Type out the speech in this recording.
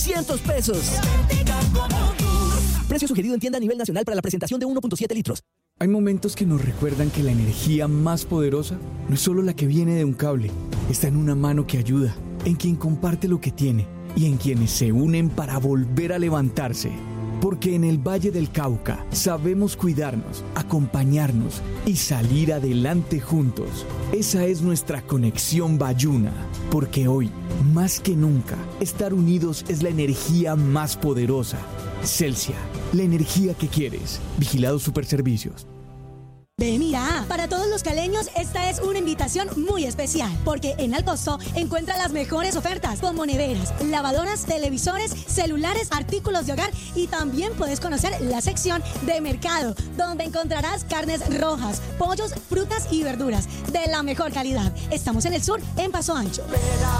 pesos. Precio sugerido en tienda a nivel nacional para la presentación de 1.7 litros. Hay momentos que nos recuerdan que la energía más poderosa no es solo la que viene de un cable, está en una mano que ayuda, en quien comparte lo que tiene y en quienes se unen para volver a levantarse. Porque en el Valle del Cauca sabemos cuidarnos, acompañarnos y salir adelante juntos. Esa es nuestra conexión Bayuna. Porque hoy, más que nunca, estar unidos es la energía más poderosa. Celsia, la energía que quieres. Vigilado Superservicios. Ve, mira, para todos los caleños esta es una invitación muy especial, porque en Alcosto encuentra las mejores ofertas, como neveras, lavadoras, televisores, celulares, artículos de hogar, y también puedes conocer la sección de mercado, donde encontrarás carnes rojas, pollos, frutas y verduras de la mejor calidad. Estamos en el sur, en Paso Ancho. Ven a